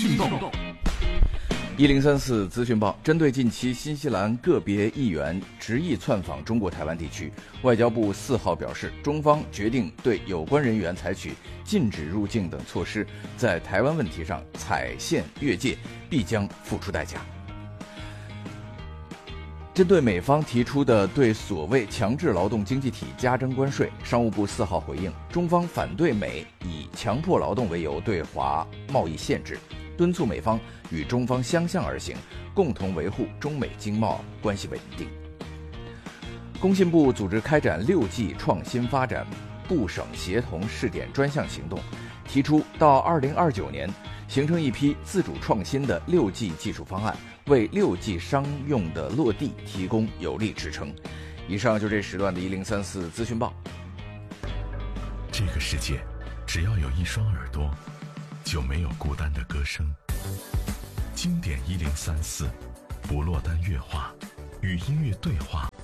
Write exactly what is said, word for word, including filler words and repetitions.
讯报。一零三四资讯报针对近期新西兰个别议员执意窜访中国台湾地区，外交部四号表示，中方决定对有关人员采取禁止入境等措施，在台湾问题上踩线越界，必将付出代价。针对美方提出的对所谓强制劳动经济体加征关税，商务部四号回应，中方反对美以强迫劳动为由对华贸易限制，敦促美方与中方相向而行，共同维护中美经贸关系稳定。工信部组织开展六 G 创新发展部省协同试点专项行动，提出到二零二九年形成一批自主创新的六 G 技术方案，为六 G 商用的落地提供有力支撑。以上就这时段的一零三四资讯报。 这个世界只要有一双耳朵，就没有孤单的歌声。经典一零三四，不落单乐话，与音乐对话，